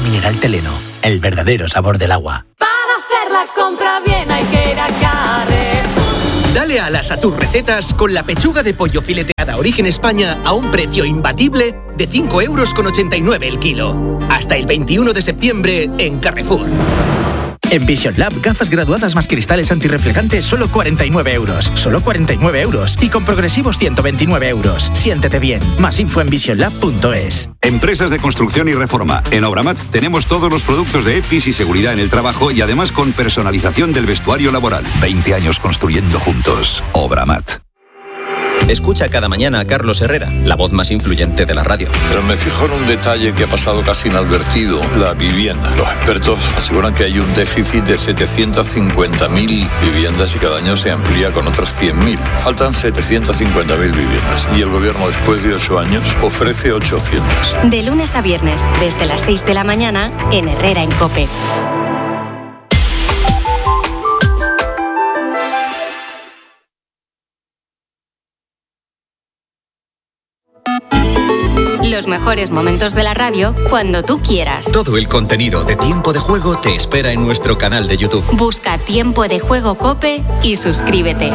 mineral Teleno, el verdadero sabor del agua. Para hacer la compra bien hay que ir a Carrefour. Dale alas a tus recetas con la pechuga de pollo fileteada Origen España a un precio imbatible de 5,89 € el kilo. Hasta el 21 de septiembre en Carrefour. En Vision Lab, gafas graduadas más cristales antirreflejantes, solo 49 €. Solo 49 €. Y con progresivos 129 €. Siéntete bien. Más info en visionlab.es. Empresas de construcción y reforma. En Obramat tenemos todos los productos de EPIs y seguridad en el trabajo y además con personalización del vestuario laboral. 20 años construyendo juntos. Obramat. Escucha cada mañana a Carlos Herrera, la voz más influyente de la radio. Pero me fijo en un detalle que ha pasado casi inadvertido: la vivienda. Los expertos aseguran que hay un déficit de 750.000 viviendas y cada año se amplía con otras 100.000. Faltan 750.000 viviendas y el gobierno, después de 8 años, ofrece 800. De lunes a viernes, desde las 6 de la mañana, en Herrera en COPE. Los mejores momentos de la radio cuando tú quieras. Todo el contenido de Tiempo de Juego te espera en nuestro canal de YouTube. Busca Tiempo de Juego COPE y suscríbete.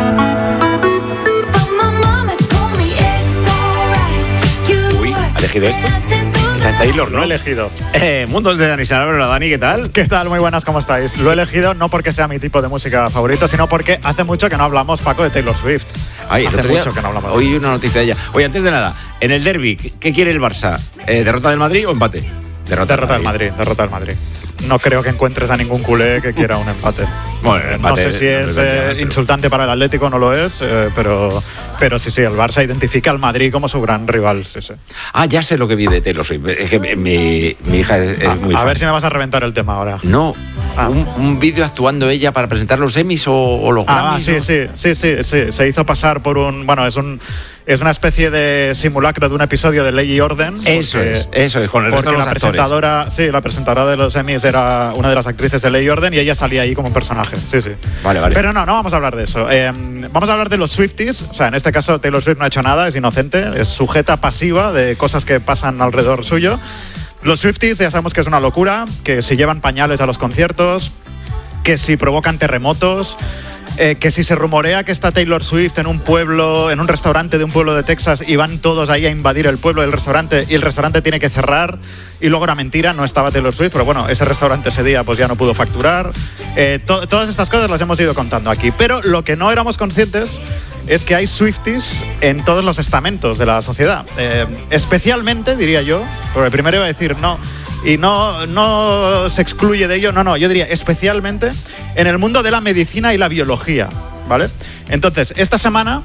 Uy, ¿ha elegido esto? Esta es Taylor, ¿no? Lo he elegido. Mundos de Dani Salabro. Hola, Dani, ¿qué tal? ¿Qué tal? Muy buenas, ¿cómo estáis? Lo he elegido no porque sea mi tipo de música favorito, sino porque hace mucho que no hablamos, Paco, de Taylor Swift. Ay, hace mucho que no hablamos. Hoy una noticia de ella. Oye, antes de nada, en el derbi, ¿qué quiere el Barça? ¿Derrota del Madrid o empate? Derrota del Madrid. No creo que encuentres a ningún culé que quiera un empate. Bueno, no sé si es insultante para el Atlético, no lo es, pero sí, el Barça identifica al Madrid como su gran rival. Sí. Ah, ya sé lo que vi de Taylor Swift. Es que mi hija es muy fan. A ver si me vas a reventar el tema ahora. No, un vídeo actuando ella para presentar los Emmys o los Grammys. Sí. Se hizo pasar por un... Bueno, es una especie de simulacro de un episodio de Ley y Orden. Eso es, con el resto de los actores. La presentadora de los Emmys era una de las actrices de Ley y Orden y ella salía ahí como un personaje. Sí. Vale. Pero no vamos a hablar de eso. Vamos a hablar de los Swifties. O sea, en este caso Taylor Swift no ha hecho nada, es inocente, es sujeta pasiva de cosas que pasan alrededor suyo. Los Swifties ya sabemos que es una locura, que si llevan pañales a los conciertos, que si provocan terremotos, que si se rumorea que está Taylor Swift en un pueblo, en un restaurante de un pueblo de Texas y van todos ahí a invadir el pueblo del restaurante y el restaurante tiene que cerrar y luego era mentira, no estaba Taylor Swift, pero bueno, ese restaurante ese día pues ya no pudo facturar. Todas estas cosas las hemos ido contando aquí, pero lo que no éramos conscientes es que hay Swifties en todos los estamentos de la sociedad, especialmente, diría yo, porque primero iba a decir no, y no se excluye de ello, no, yo diría especialmente en el mundo de la medicina y la biología, ¿vale? Entonces, esta semana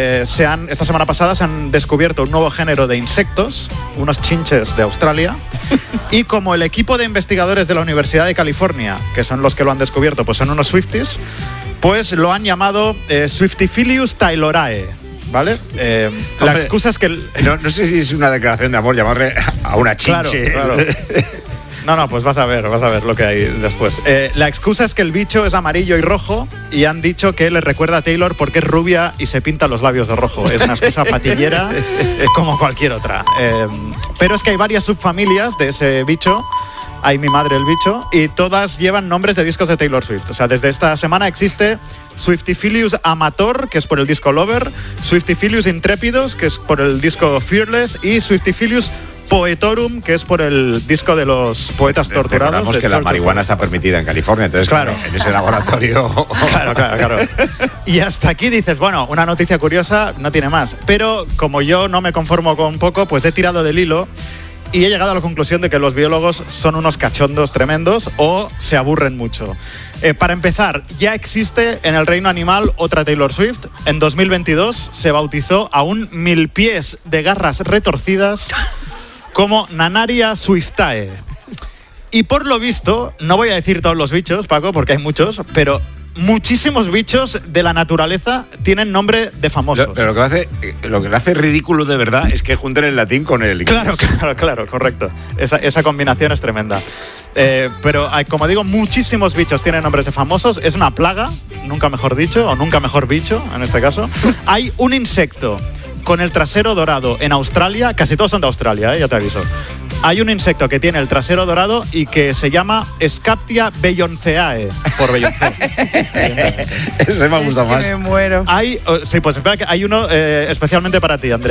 pasada se han descubierto un nuevo género de insectos, unos chinches de Australia, y como el equipo de investigadores de la Universidad de California, que son los que lo han descubierto, pues son unos Swifties, pues lo han llamado Swiftophilus taylorae, ¿vale? La excusa es que... No sé si es una declaración de amor llamarle a una chinche. Claro. No, pues vas a ver lo que hay después. La excusa es que el bicho es amarillo y rojo y han dicho que le recuerda a Taylor porque es rubia y se pinta los labios de rojo. Es una excusa patillera como cualquier otra. Pero es que hay varias subfamilias de ese bicho. Hay mi madre el bicho y todas llevan nombres de discos de Taylor Swift. O sea, desde esta semana existe Swiftophilus amator, que es por el disco Lover, Swiftophilus intrépidus, que es por el disco Fearless, y Swiftophilus poetorum, que es por el disco de los poetas torturados. Recordamos que la marihuana está permitida en California, entonces claro, en ese laboratorio... Claro. Y hasta aquí dices, bueno, una noticia curiosa, no tiene más. Pero como yo no me conformo con poco, pues he tirado del hilo y he llegado a la conclusión de que los biólogos son unos cachondos tremendos o se aburren mucho. Para empezar, ya existe en el reino animal otra Taylor Swift. En 2022 se bautizó a un milpiés de garras retorcidas como Nanaria swiftae. Y por lo visto, no voy a decir todos los bichos, Paco, porque hay muchos, pero muchísimos bichos de la naturaleza tienen nombre de famosos. Pero lo que le hace ridículo de verdad es que junten el latín con el inglés. Claro, correcto. Esa combinación es tremenda. Pero como digo, muchísimos bichos tienen nombres de famosos. Es una plaga, nunca mejor dicho, o nunca mejor bicho, en este caso. Hay un insecto con el trasero dorado en Australia, casi todos son de Australia, ya te aviso, Hay un insecto que tiene el trasero dorado y que se llama Scaptia bellonceae, por Beyoncé. Ese me ha gustado más. Me muero. Sí, pues espera, que hay uno especialmente para ti, Andrea.